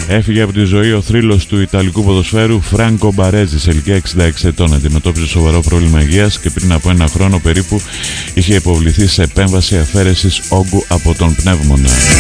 Έφυγε από τη ζωή ο θρύλος του Ιταλικού ποδοσφαίρου Φράνκο Μπαρέζη σε ηλικία 66 ετών. Αντιμετώπιζε σοβαρό πρόβλημα υγείας και πριν από ένα χρόνο περίπου είχε υποβληθεί σε επέμβαση αφαίρεσης όγκου από τον πνεύμονα.